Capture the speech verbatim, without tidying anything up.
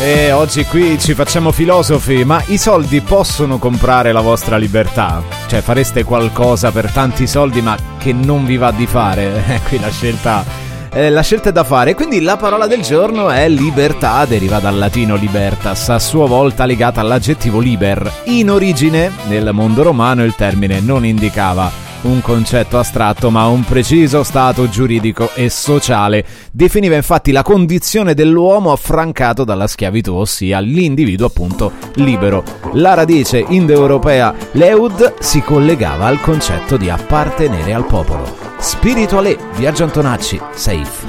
E oggi qui ci facciamo filosofi, ma i soldi possono comprare la vostra libertà? Cioè fareste qualcosa per tanti soldi ma che non vi va di fare? Eh, qui la scelta, eh, la scelta è da fare. Quindi la parola del giorno è libertà, deriva dal latino libertas, a sua volta legata all'aggettivo liber. In origine, nel mondo romano, il termine non indicava un concetto astratto, ma un preciso stato giuridico e sociale. Definiva infatti la condizione dell'uomo affrancato dalla schiavitù, ossia l'individuo appunto libero. La radice indoeuropea leud si collegava al concetto di appartenere al popolo. Spirituale, Viaggio Antonacci, Safe.